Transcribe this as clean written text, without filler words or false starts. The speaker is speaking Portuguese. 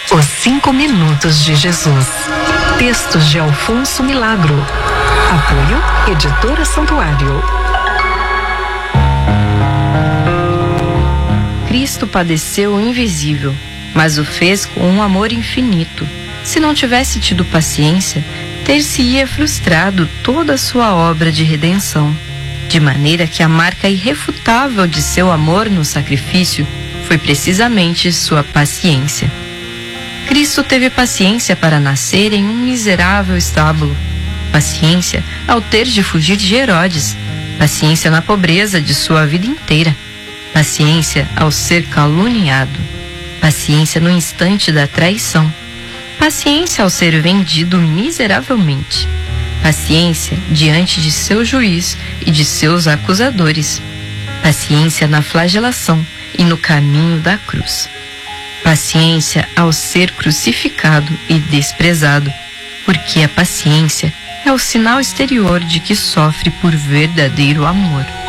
Os 5 Minutos de Jesus. Textos de Alfonso Milagro. Apoio Editora Santuário. Cristo padeceu o invisível, mas o fez com um amor infinito. Se não tivesse tido paciência, ter-se-ia frustrado toda a sua obra de redenção. De maneira que a marca irrefutável de seu amor no sacrifício foi precisamente sua paciência. Cristo teve paciência para nascer em um miserável estábulo, paciência ao ter de fugir de Herodes, paciência na pobreza de sua vida inteira, paciência ao ser caluniado, paciência no instante da traição, paciência ao ser vendido miseravelmente, paciência diante de seu juiz e de seus acusadores, paciência na flagelação e no caminho da cruz, paciência ao ser crucificado e desprezado, porque a paciência é o sinal exterior de que sofre por verdadeiro amor.